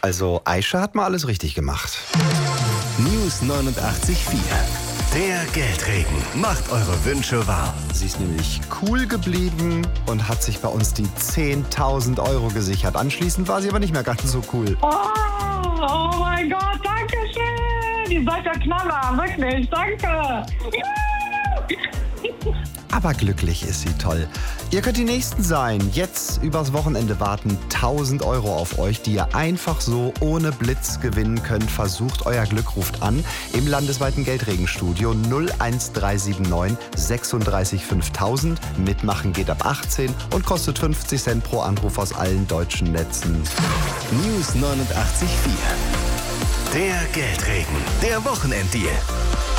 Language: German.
Also Aisha hat mal alles richtig gemacht. News 89.4. Der Geldregen macht eure Wünsche wahr. Sie ist nämlich cool geblieben und hat sich bei uns die 10.000 Euro gesichert. Anschließend war sie aber nicht mehr ganz so cool. Oh mein Gott, danke schön. Ihr seid der Knaller, wirklich, danke. Aber glücklich ist sie toll. Ihr könnt die Nächsten sein. Jetzt übers Wochenende warten 1.000 Euro auf euch, die ihr einfach so ohne Blitz gewinnen könnt. Versucht euer Glück, ruft an im landesweiten Geldregenstudio 01379 36 5000. Mitmachen geht ab 18 und kostet 50 Cent pro Anruf aus allen deutschen Netzen. News 89.4. Der Geldregen, der Wochenenddeal.